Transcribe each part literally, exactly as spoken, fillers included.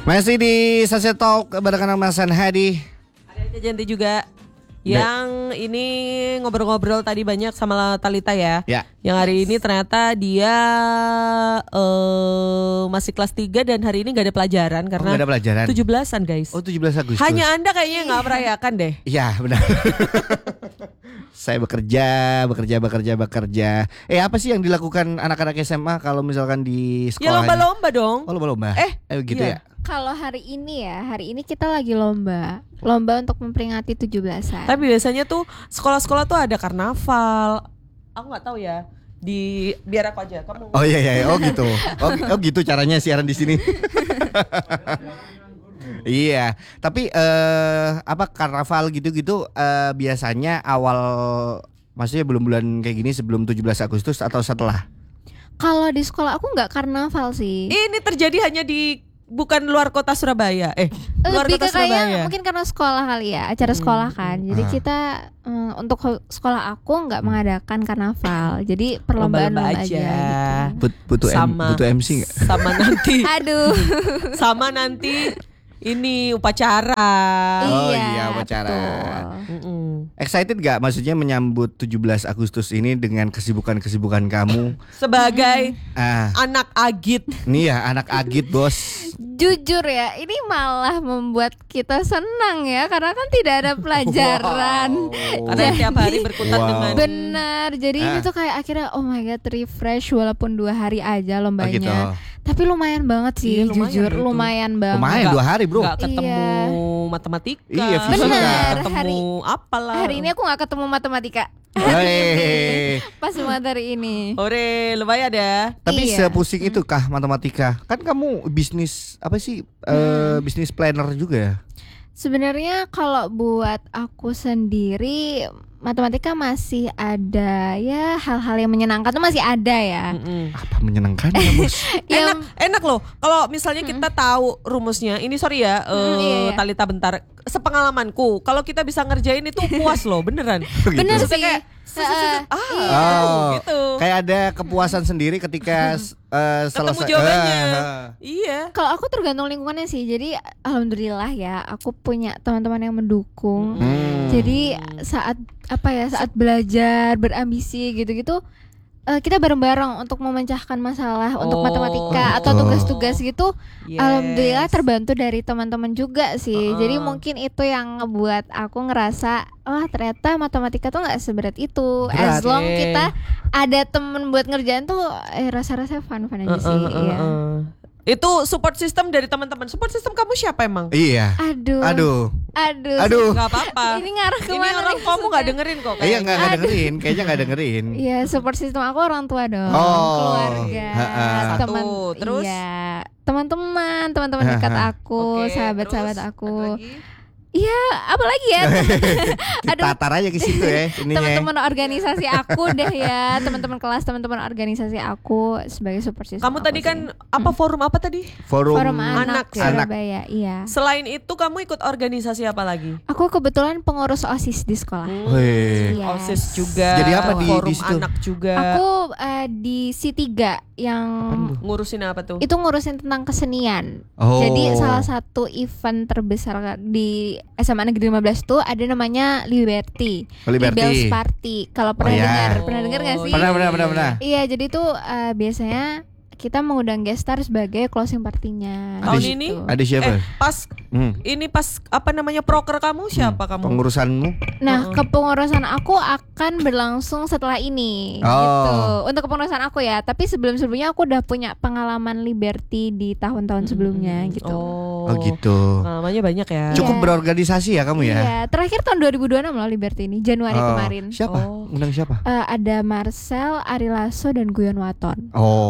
Masih di Sase Talk barengan Mas San Hadi. Ada Janti juga. Yang ini ngobrol-ngobrol tadi banyak sama Talita ya. Ya. Yang hari ini ternyata dia uh, masih kelas tiga dan hari ini gak ada pelajaran karena oh, gak ada pelajaran. tujuh belasan guys. Oh tujuh belas Agustus. Hanya Anda kayaknya gak merayakan deh. Iya benar. Saya bekerja, bekerja, bekerja, bekerja. Eh apa sih yang dilakukan anak-anak S M A kalau misalkan di sekolah? Ya lomba-lomba dong. Oh lomba-lomba. Eh, eh gitu iya. ya. Kalau hari ini ya, hari ini kita lagi lomba. Lomba untuk memperingati tujuh belasan. Tapi biasanya tuh sekolah-sekolah tuh ada karnaval. Aku gak tahu ya. Di biar aku aja. Kamu. Oh iya iya, oh gitu. Oh, oh gitu caranya siaran di sini. Iya, tapi eh, apa karnaval gitu-gitu eh, biasanya awal, maksudnya belum bulan kayak gini sebelum tujuh belas Agustus atau setelah? Kalau di sekolah aku nggak karnaval sih. Ini terjadi hanya di bukan luar kota Surabaya. Eh, luar Lebih kota ke kayak Surabaya. mungkin karena sekolah kali ya, acara sekolah kan. Jadi Ah. kita um, untuk sekolah aku nggak mengadakan karnaval. Jadi perlombaan Lomba-lomba lomba aja. aja gitu. But, butuh M, Sama. butuh M C nggak? Sama nanti. Aduh. Sama nanti ini upacara. Oh iya, iya, upacara. betul. Mm-mm. Excited gak maksudnya menyambut tujuh belas Agustus ini dengan kesibukan-kesibukan kamu? Sebagai Ah, anak agit. nih ya anak agit bos. Jujur ya, ini malah membuat kita senang ya, karena kan tidak ada pelajaran. Wow. Karena tiap hari berkutat Wow. dengan Bener, jadi ini Ah. tuh kayak akhirnya oh my god refresh walaupun dua hari aja Oh, lombanya. gitu. Tapi lumayan banget sih, Iya, lumayan jujur itu. lumayan banget. Lumayan dua hari bro. Gak ketemu Iya. matematika. Iya, fisika. Bener, Ketemu hari- apalah. Hari ini aku nggak ketemu matematika Hei. pas materi ini. Ore, lumayan ya. Tapi Iya. sepusing itu kah matematika? Kan kamu bisnis apa sih? Eh, bisnis planner juga ya? Sebenarnya kalau buat aku sendiri matematika masih ada ya, hal-hal yang menyenangkan tuh masih ada ya. Mm-mm. Apa menyenangkan ya bos? Ya, Enak, enak loh. Kalau misalnya kita tahu rumusnya, ini sorry ya, eh, Mm, iya, iya. Talita bentar. Sepengalamanku, kalau kita bisa ngerjain itu puas loh, beneran. bener Maksudnya sih. kayak, Heeh. ah, Oh, gitu. kayak ada kepuasan sendiri ketika eh, Ketemu selesai. jawabannya. Eh, eh. Iya. Kalau aku tergantung lingkungannya sih. Jadi alhamdulillah ya, aku punya teman-teman yang mendukung. Hmm. Jadi saat apa ya, saat belajar berambisi gitu-gitu, eh, kita bareng-bareng untuk memecahkan masalah untuk Oh, matematika atau gitu. tugas-tugas gitu. Yes. Alhamdulillah terbantu dari teman-teman juga sih. Uh-uh. Jadi mungkin itu yang ngebuat aku ngerasa, wah ternyata matematika tuh nggak seberat itu. Berat. As long Oke. kita ada temen buat ngerjain tuh, eh, rasa-rasa fun-fun aja sih. Uh, uh, uh, Iya. uh. Itu support system dari teman-teman. Support system kamu siapa emang? Iya. Aduh, Aduh. aduh, Aduh. Gak apa-apa. Ini ngarah Ini kemana orang nih kamu gak maksudnya? dengerin kok. Iya nggak nggak Aduh. dengerin, kayaknya nggak dengerin. Iya, support system aku orang tua dong, Oh, keluarga, ha-ha. teman, Satu, terus? iya, teman-teman, teman-teman dekat Ha-ha. aku, Oke, sahabat-sahabat terus aku. ada lagi? Iya, apalagi ya? Aduh, Tatar aja ke situ ya ininya. teman-teman organisasi aku deh ya, teman-teman kelas, teman-teman organisasi aku sebagai support system. Kamu aku tadi sih. kan apa forum apa tadi? Forum, Forum Anak anak, ya? Surabaya, iya. Selain itu kamu ikut organisasi apa lagi? Aku kebetulan pengurus OSIS di sekolah. Wih. Yes. OSIS juga. Jadi apa di- forum di situ? anak juga. Aku eh, di C tiga yang Ngurusin apa tuh? itu ngurusin tentang kesenian. Oh. Jadi salah satu event terbesar di S M A Negeri lima belas tuh ada namanya Liberty, Oh, Liberty. Libels Party. Kalau pernah iya. dengar, pernah dengar nggak Oh, sih? Pernah, pernah, pernah, pernah. Iya, jadi tuh eh, biasanya kita mengundang guest star sebagai closing partinya. Tahun gitu. ini? Ada siapa? Eh, pas Hmm. ini pas apa namanya proker kamu siapa kamu? Pengurusanmu? Nah, Uh-uh. kepengurusan aku akan berlangsung setelah ini, Oh. gitu. Untuk kepengurusan aku ya, tapi sebelum-sebelumnya aku udah punya pengalaman Liberty di tahun-tahun sebelumnya, gitu. Oh, Oh gitu. Namanya banyak ya. Cukup Iya. berorganisasi ya kamu ya? Iya, terakhir tahun dua ribu dua puluh enam loh Liberty ini, Januari Oh, kemarin. Siapa? Oh. Undang siapa? Eh, ada Marcel, Ari Lasso, dan Guyon Waton.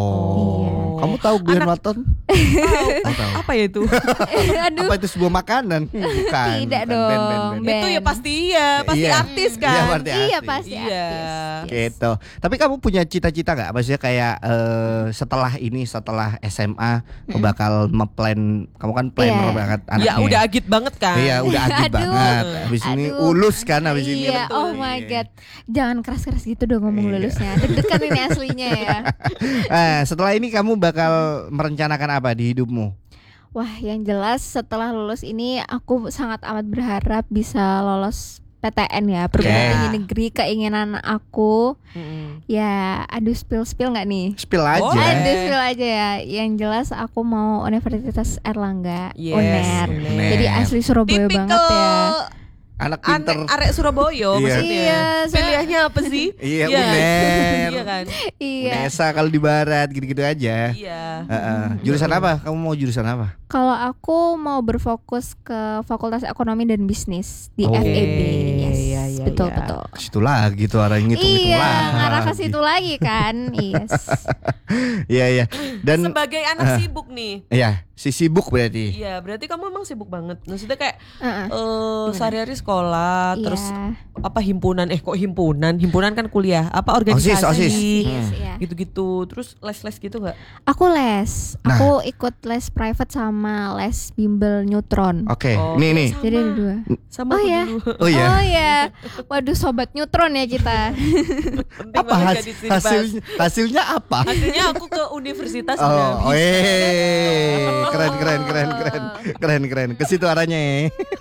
Oh. Iya. Kamu tahu Guyon Anak- Waton? Tahu. Oh, tahu. Apa ya itu? Aduh, Apa itu sebuah makanan? Bukan. Tidak bukan. dong, Band, band, band. band. Itu ya pasti iya, pasti Iya. artis kan. Iya, berarti iya artis. pasti Iya. artis. Yes. Gitu. Tapi kamu punya cita-cita gak? Maksudnya kayak eh, setelah ini, setelah S M A, kamu bakal meplan. Kamu kan planner Iya. banget Ya anaknya. udah agit banget kan. Iya, udah agit Aduh. banget. Habis ini Aduh. ulus kan habis ini. Iya, betul. oh my god. Jangan keras-keras gitu dong ngomong Iya. lulusnya. Deg-degan ini aslinya ya. Eh, setelah ini kamu bakal merencanakan apa di hidupmu? Wah, yang jelas setelah lulus ini aku sangat amat berharap bisa lolos P T N ya, perguruan Yeah. tinggi negeri, keinginan aku. Mm-mm. Ya, aduh spill-spill nggak nih? Spill aja. Boleh. Aduh spill aja ya. Yang jelas aku mau Universitas Erlangga, Yes, UNER. UNER. Jadi asli Surabaya banget ya. Anak pinter. Ane, arek Surabaya Iya. maksudnya. Iya, saya- Pilihannya apa sih? Iya, kan? UNER. Iya kan? Iya. Unesa kalau di barat gitu-gitu aja. Iya. Heeh. Jurusan apa? Kamu mau jurusan apa? Kalau aku mau berfokus ke Fakultas Ekonomi dan Bisnis di Oh. F E B. Yes. Iya, iya, betul iya. betul. Ke situ lagi tuh arah ngitung-ngitung Iya, lagi. ngarah ke situ lagi kan. Yes. Iya, iya. Dan Sebagai anak sibuk nih. ya, si sibuk berarti. Iya, berarti kamu emang sibuk banget. Maksudnya kayak Heeh. eh sehari-hari sekolah, Iya. terus apa himpunan? Eh kok himpunan? Himpunan kan kuliah. Apa organisasi? OSIS, OSIS. Yes, Hmm. iya. Gitu-gitu. Terus les-les gitu nggak? Aku les. Nah. Aku ikut les private sama les bimbel neutron. Oke, Oh, nih nih. sama. Jadi ada dua. Sama Oh aku ya. dulu. Oh iya. Oh ya. Waduh sobat neutron ya kita. Penting Apa banget has- jadi sini, Bas. hasilnya hasilnya apa? Hasilnya aku ke universitas Oh, udah oh, bisa. eh, keren keren keren keren keren keren. Ke situ arahnya ya.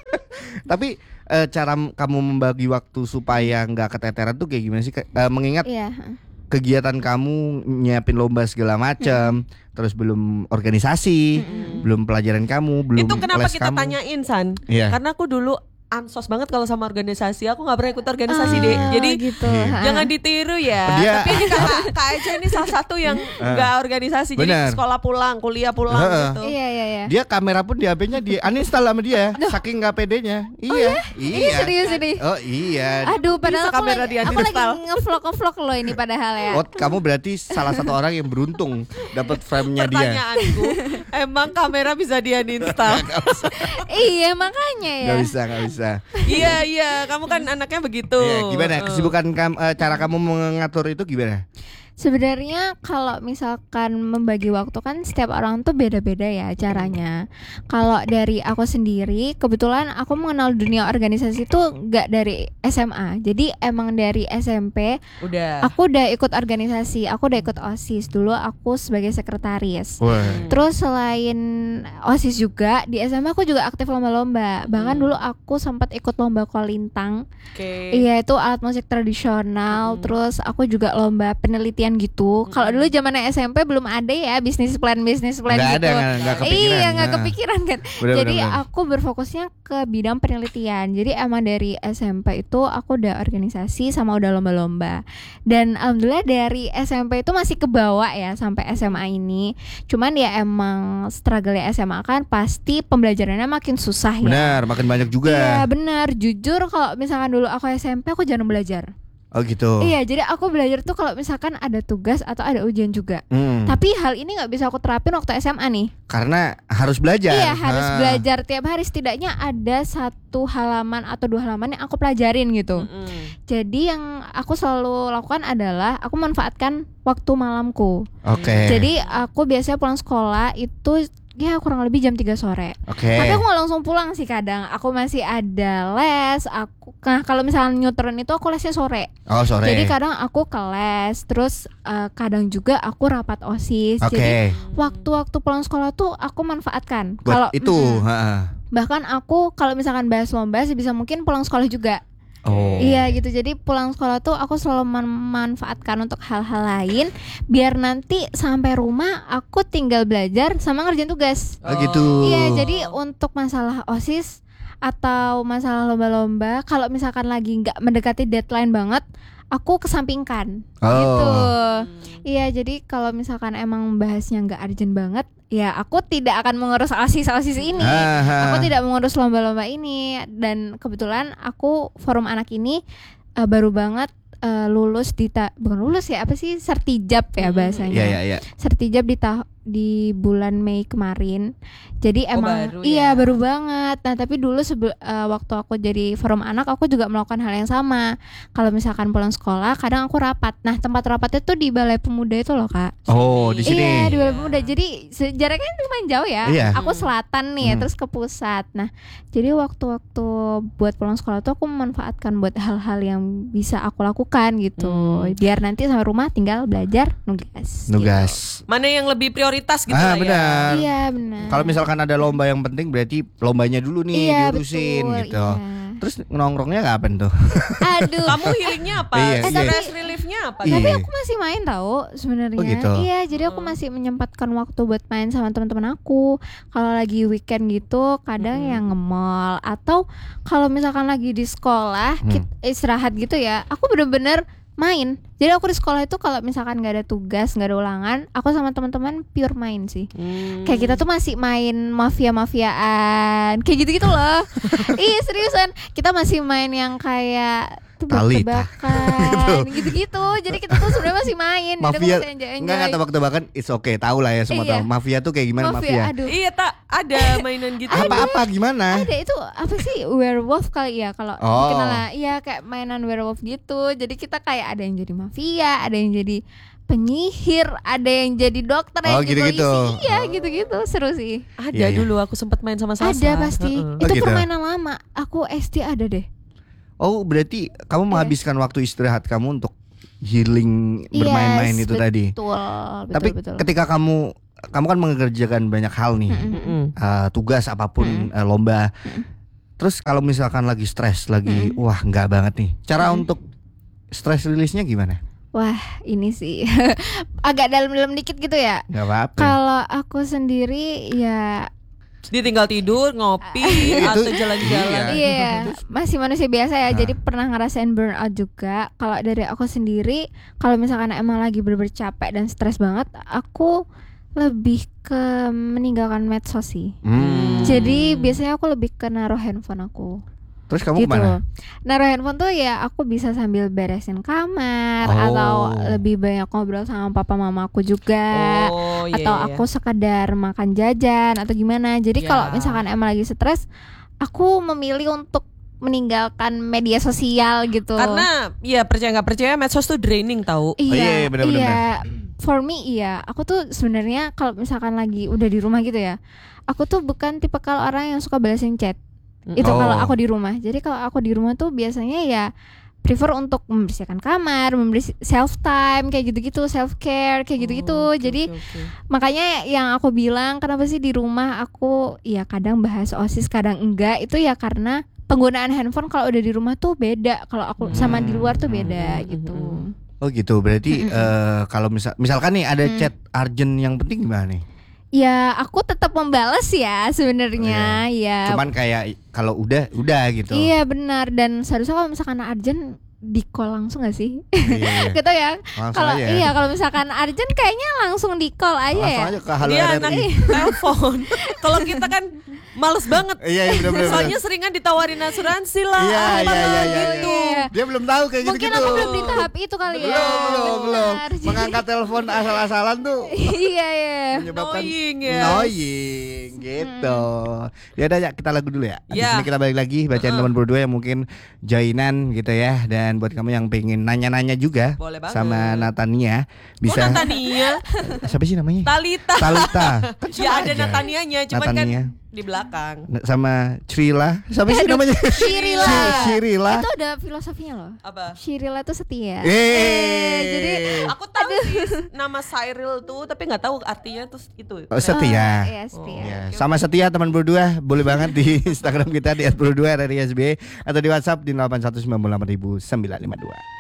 Tapi eh, cara m- kamu membagi waktu supaya nggak keteteran tuh kayak gimana sih? Ke- eh, mengingat Iya. kegiatan kamu nyiapin lomba segala macam, terus belum organisasi, belum pelajaran kamu, belum Itu kenapa les kita kamu. tanyain San? Iya. Karena aku dulu ansos banget kalau sama organisasi. Aku nggak pernah ikut organisasi Ah, deh. Jadi gitu. Iya. Ha. jangan ditiru ya. Dia- Tapi ini Kak, Kak Eca ini salah satu yang nggak organisasi. Jadi Benar. sekolah pulang, kuliah pulang Heeh. gitu. Iya iya iya. Dia kamera pun di H P-nya dia uninstall sama dia, saking nggak pedenya. Iya, Ini iya. serius ini. Oh iya. Aduh, padahal Bisa aku kamera lagi, di aku lagi uninstall. ngevlog ngevlog loh ini padahal ya. Oh, kamu berarti salah satu orang yang beruntung dapat frame-nya dia. Pertanyaanku, emang kamera bisa di uninstall? Iya makanya ya. Gak bisa, gak bisa. Iya iya, kamu kan anaknya begitu. Iya, gimana Heeh. kesibukan kamu, eh, cara kamu mengatur itu gimana? Sebenarnya kalau misalkan membagi waktu kan setiap orang tuh beda-beda ya caranya. Kalau dari aku sendiri, kebetulan aku mengenal dunia organisasi tuh nggak dari S M A. Jadi emang dari S M P Udah. aku udah ikut organisasi, aku udah ikut OSIS. Dulu aku sebagai sekretaris. Wah. Terus selain OSIS juga di S M A aku juga aktif lomba-lomba. Bahkan Hmm. dulu aku sempat ikut lomba kolintang. Oke. Iya itu alat musik tradisional. Hmm. Terus aku juga lomba penelitian gitu. Kalau dulu zamannya S M P belum ada ya bisnis plan bisnis plan Nggak gitu. ada, nggak- nggak kepikiran. Iya nggak Nah. kepikiran kan. Bener, Jadi bener, bener. aku berfokusnya ke bidang penelitian. Jadi emang dari S M P itu aku udah organisasi sama udah lomba-lomba. Dan alhamdulillah dari S M P itu masih kebawa ya sampai S M A ini. Cuman ya emang struggle S M A kan pasti pembelajarannya makin susah ya. Benar, makin banyak juga. Iya benar. Jujur kalau misalkan dulu aku S M P aku jarang belajar. Oh gitu. Iya, jadi aku belajar tuh kalau misalkan ada tugas atau ada ujian juga. Hmm, Tapi hal ini nggak bisa aku terapin waktu S M A nih. karena harus belajar. Iya, harus Nah. belajar tiap hari setidaknya ada satu halaman atau dua halaman yang aku pelajarin gitu. Mm-mm. Jadi yang aku selalu lakukan adalah aku manfaatkan waktu malamku. Oke. Jadi aku biasanya pulang sekolah itu ya kurang lebih jam tiga sore. Oke. Tapi aku gak langsung pulang sih kadang. Aku masih ada les. Aku nah kalau misalnya neutron itu aku lesnya sore. Oh sore. Jadi kadang aku ke les, terus eh, kadang juga aku rapat OSIS. Oke. Jadi waktu-waktu pulang sekolah tuh aku manfaatkan. Buat Kalau itu. mm-mm. Ha-ha. bahkan aku kalau misalkan bahas lomba sebisa mungkin pulang sekolah juga. Oh. Iya gitu. Jadi pulang sekolah tuh aku selalu memanfaatkan untuk hal-hal lain biar nanti sampai rumah aku tinggal belajar sama ngerjain tugas. Oh gitu. Iya, jadi untuk masalah OSIS atau masalah lomba-lomba, kalau misalkan lagi nggak mendekati deadline banget, aku kesampingkan. Oh. Gitu. Iya, jadi kalau misalkan emang bahasnya nggak urgent banget, ya aku tidak akan mengurus OSIS-OSIS ini. Ha-ha. Aku tidak mengurus lomba-lomba ini. Dan kebetulan aku forum anak ini uh, baru banget uh, lulus di ta- bukan lulus ya, apa sih, sertijab ya Hmm. bahasanya. Iya iya iya. Sertijab di ta- di bulan Mei kemarin. Jadi Oh, emang baru iya ya. baru banget. Nah, tapi dulu sebe- uh, waktu aku jadi forum anak aku juga melakukan hal yang sama. Kalau misalkan pulang sekolah, kadang aku rapat. Nah, tempat rapatnya tuh di Balai Pemuda itu loh, Kak. Oh di sini. Iya, di Balai Pemuda. Jadi se- jaraknya lumayan jauh ya. Iya. Aku selatan nih, Hmm. terus ke pusat. Nah, jadi waktu-waktu buat pulang sekolah tuh aku memanfaatkan buat hal-hal yang bisa aku lakukan gitu. Hmm. Biar nanti sampai rumah tinggal belajar, nugas. Nugas. Mana yang lebih prioritas prioritas gitu Ah lah ya. benar. Iya benar. Kalau misalkan ada lomba yang penting berarti lombanya dulu nih Iya, diurusin betul, gitu. iya. Terus nongkrongnya kapan tuh? Aduh. Kamu healingnya apa? Iya, iya. Stress reliefnya apa? Iya. Tapi aku masih main tahu sebenarnya. Oh, gitu. Iya, jadi aku masih menyempatkan waktu buat main sama teman-teman aku. Kalau lagi weekend gitu, kadang Mm-mm. yang nge-mall atau kalau misalkan lagi di sekolah, Hmm. kit- istirahat gitu ya. Aku bener-bener main. Jadi aku di sekolah itu kalau misalkan nggak ada tugas, nggak ada ulangan, aku sama teman-teman pure main sih. Hmm. Kayak kita tuh masih main mafia-mafiaan, kayak gitu-gitu loh. Iya seriusan, kita masih main yang kayak Tali, tebak-tebakan, gitu-gitu. Jadi kita tuh sebenarnya masih main. jadi aku Mafia masih enjoy-enjoy. enggak enggak tebak-tebakan, it's okay, tahu lah ya semua Iya. tahu. Mafia tuh kayak gimana mafia? Aduh. Iya tak ada mainan gitu. Apa-apa gimana? Ada itu apa sih werewolf kali ya kalau Oh. dikenal lah. Iya kayak mainan werewolf gitu. Jadi kita kayak ada yang jadi mafia, ada yang jadi penyihir, ada yang jadi dokter, Oh, yang jadi gitu-gitu. polisi. Iya, Oh. gitu-gitu. Seru sih. Ada Iya, iya. dulu aku sempat main sama Sasa. Ada pasti. Heeh. Oh, Itu gitu. permainan lama. Aku S D ada deh. Oh, berarti kamu Iya. menghabiskan waktu istirahat kamu untuk healing bermain-main Yes, itu tadi. Betul, betul, Tapi betul. ketika kamu kamu kan mengerjakan banyak hal nih, Mm-mm. Mm-mm. eh, tugas apapun, eh, lomba. Terus kalau misalkan lagi stres, lagi Mm-mm. wah nggak banget nih. Cara Mm-mm. untuk stress release-nya gimana? Wah, ini sih agak dalam-dalam dikit gitu ya. Nggak apa-apa. Kalau aku sendiri ya Dia tinggal tidur, ngopi, Itu- atau jalan-jalan. Iya. iya, masih manusia biasa ya. Nah. Jadi pernah ngerasain burnout juga. Kalau dari aku sendiri, kalau misalkan emang lagi bener-bener capek dan stres banget, aku lebih ke meninggalkan medsos sih. Hmm. Jadi biasanya aku lebih ke naruh handphone aku. Terus kamu Gitu. kemana? Naruh handphone tuh ya aku bisa sambil beresin kamar Oh. atau lebih banyak ngobrol sama papa mama aku juga. Oh, iya, Atau iya. aku sekedar makan jajan atau gimana. Jadi Ya. kalau misalkan emang lagi stres, aku memilih untuk meninggalkan media sosial gitu. Karena ya percaya nggak percaya medsos tuh draining tahu. iya, iya, iya, benar-benar. iya. For me iya, aku tuh sebenarnya kalau misalkan lagi udah di rumah gitu ya, aku tuh bukan tipe kalau orang yang suka balasin chat. Itu Oh. kalau aku di rumah. Jadi kalau aku di rumah tuh biasanya ya prefer untuk membersihkan kamar, memberi self time kayak gitu-gitu, self care kayak gitu-gitu. Oh, oke, Jadi oke, oke. makanya yang aku bilang kenapa sih di rumah aku ya kadang bahas OSIS kadang enggak, itu ya karena penggunaan handphone kalau udah di rumah tuh beda, kalau aku sama di luar tuh beda Hmm. gitu. Oh gitu. Berarti Mm-mm. eh, kalau misal misalkan nih ada Mm. chat urgent yang penting gimana nih? Ya aku tetap membalas ya sebenarnya ya. Cuman kayak kalau udah udah gitu. Iya benar, dan seharusnya kalau misalkan urgent di call langsung gak sih? Iya, iya. Gitu ya. Langsung Kalau aja. iya kalau misalkan urgent kayaknya langsung di call aja Langsung ya. aja ke Halo Dia R R I. anak telepon. Kalau kita kan males banget. Iya, iya benar benar. Soalnya seringan ditawarin asuransi lah. Iya, apalah iya, iya, iya, gitu. iya. Dia belum tahu kayak gitu Mungkin gitu. aku belum di tahap itu kali ya. Belum, belum, belum. Benar. Jadi- Mengangkat telepon asal-asalan tuh Iya iya. menyebabkan Annoying, yes. annoying, gitu. Ya udah ya kita lagu dulu ya. Di Ya. sini kita balik lagi bacain Uh-uh. teman berdua yang mungkin joinan gitu ya. Dan buat kamu yang pengen nanya-nanya juga Boleh banget. sama Natania Kok bisa. Natania? Siapa sih namanya? Talita. Talita. Kan Ya sama ada aja. Natanianya, cuman Natania. kan di belakang. N- sama Trila. Siapa sih Aduh, namanya? Shirila. Shi- Shirila. Itu ada filosofinya loh. Apa? Shirila tuh setia. Eh, jadi Aku tahu sih nama Cyril tuh, tapi nggak tahu artinya tuh itu. Oh, setia. Iya setia. Ya, sama setia teman berdua boleh banget di Instagram kita di at berdua R R I S B atau di WhatsApp di delapan satu sembilan delapan sembilan lima dua.